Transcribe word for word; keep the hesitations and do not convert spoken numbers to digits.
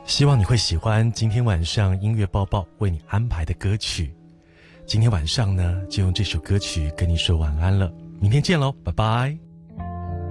希望你会喜欢今天晚上音乐报报为你安排的歌曲。今天晚上呢，就用这首歌曲跟你说晚安了。明天见喽，拜拜。